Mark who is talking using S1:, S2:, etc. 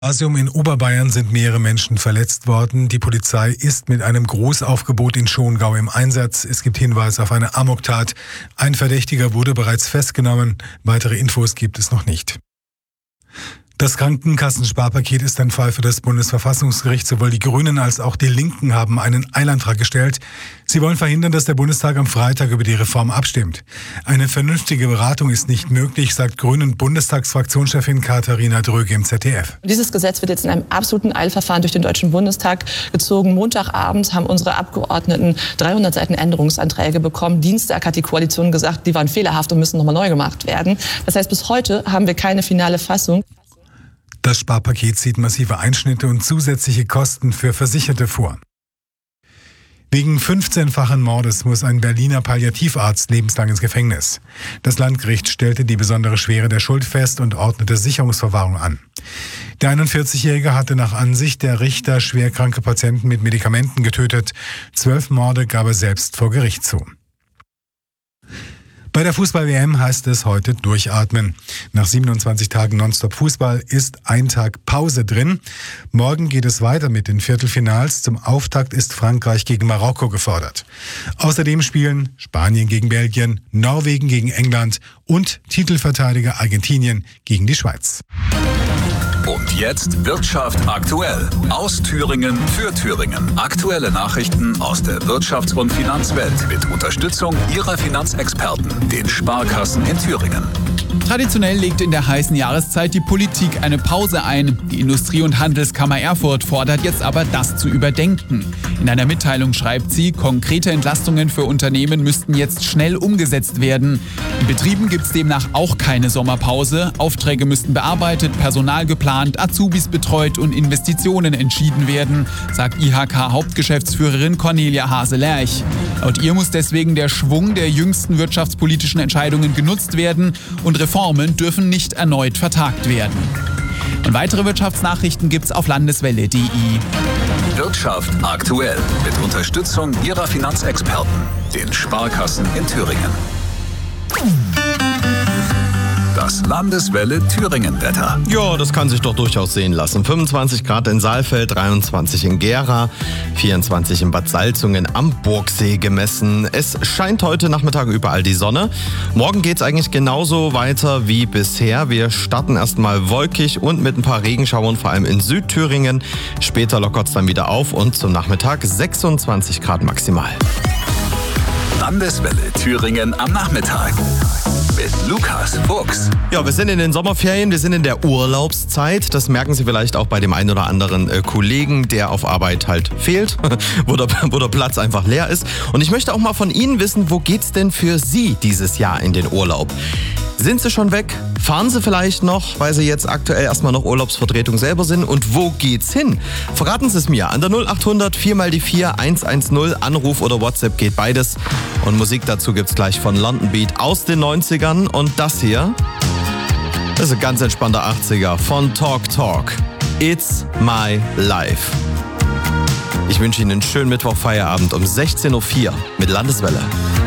S1: Gymnasium in Oberbayern sind mehrere Menschen verletzt worden. Die Polizei ist mit einem Großaufgebot in Schongau im Einsatz. Es gibt Hinweise auf eine Amoktat. Ein Verdächtiger wurde bereits festgenommen. Weitere Infos gibt es noch nicht. Das Krankenkassensparpaket ist ein Fall für das Bundesverfassungsgericht. Sowohl die Grünen als auch die Linken haben einen Eilantrag gestellt. Sie wollen verhindern, dass der Bundestag am Freitag über die Reform abstimmt. Eine vernünftige Beratung ist nicht möglich, sagt Grünen-Bundestagsfraktionschefin Katharina Dröge im ZDF.
S2: Dieses Gesetz wird jetzt in einem absoluten Eilverfahren durch den Deutschen Bundestag gezogen. Montagabend haben unsere Abgeordneten 300 Seiten Änderungsanträge bekommen. Dienstag hat die Koalition gesagt, die waren fehlerhaft und müssen nochmal neu gemacht werden. Das heißt, bis heute haben wir keine finale Fassung.
S1: Das Sparpaket sieht massive Einschnitte und zusätzliche Kosten für Versicherte vor. Wegen 15-fachen Mordes muss ein Berliner Palliativarzt lebenslang ins Gefängnis. Das Landgericht stellte die besondere Schwere der Schuld fest und ordnete Sicherungsverwahrung an. Der 41-Jährige hatte nach Ansicht der Richter schwerkranke Patienten mit Medikamenten getötet. 12 Morde gab er selbst vor Gericht zu. Bei der Fußball-WM heißt es heute durchatmen. Nach 27 Tagen Nonstop-Fußball ist ein Tag Pause drin. Morgen geht es weiter mit den Viertelfinals. Zum Auftakt ist Frankreich gegen Marokko gefordert. Außerdem spielen Spanien gegen Belgien, Norwegen gegen England und Titelverteidiger Argentinien gegen die Schweiz.
S3: Und jetzt Wirtschaft aktuell. Aus Thüringen für Thüringen. Aktuelle Nachrichten aus der Wirtschafts- und Finanzwelt mit Unterstützung Ihrer Finanzexperten, den Sparkassen in Thüringen.
S4: Traditionell legt in der heißen Jahreszeit die Politik eine Pause ein. Die Industrie- und Handelskammer Erfurt fordert jetzt aber, das zu überdenken. In einer Mitteilung schreibt sie, konkrete Entlastungen für Unternehmen müssten jetzt schnell umgesetzt werden. In Betrieben gibt es demnach auch keine Sommerpause. Aufträge müssten bearbeitet, Personal geplant, Azubis betreut und Investitionen entschieden werden, sagt IHK-Hauptgeschäftsführerin Cornelia Hase-Lerch. Laut ihr muss deswegen der Schwung der jüngsten wirtschaftspolitischen Entscheidungen genutzt werden und Reformen dürfen nicht erneut vertagt werden. Und weitere Wirtschaftsnachrichten gibt's auf landeswelle.de.
S3: Wirtschaft aktuell mit Unterstützung Ihrer Finanzexperten, den Sparkassen in Thüringen. Das Landeswelle Thüringen-Wetter.
S5: Ja, das kann sich doch durchaus sehen lassen. 25 Grad in Saalfeld, 23 in Gera, 24 in Bad Salzungen am Burgsee gemessen. Es scheint heute Nachmittag überall die Sonne. Morgen geht's eigentlich genauso weiter wie bisher. Wir starten erstmal wolkig und mit ein paar Regenschauern, vor allem in Südthüringen. Später lockert's dann wieder auf und zum Nachmittag 26 Grad maximal.
S3: Landeswelle Thüringen am Nachmittag. Mit Lukas Fuchs.
S5: Ja, wir sind in den Sommerferien, wir sind in der Urlaubszeit. Das merken Sie vielleicht auch bei dem einen oder anderen Kollegen, der auf Arbeit halt fehlt, wo der Platz einfach leer ist. Und ich möchte auch mal von Ihnen wissen, wo geht's denn für Sie dieses Jahr in den Urlaub? Sind Sie schon weg? Fahren Sie vielleicht noch, weil Sie jetzt aktuell erstmal noch Urlaubsvertretung selber sind? Und wo geht's hin? Verraten Sie es mir. An der 0800 4x4 110 Anruf oder WhatsApp geht beides. Und Musik dazu gibt's gleich von London Beat aus den 90ern. Und das hier, das ist ein ganz entspannter 80er von Talk Talk. It's my life. Ich wünsche Ihnen einen schönen Mittwoch-Feierabend um 16.04 Uhr mit Landeswelle.